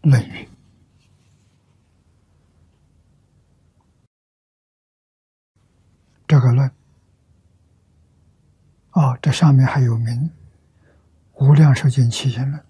论语》。这个论这上面还有名《无量寿经起信论》。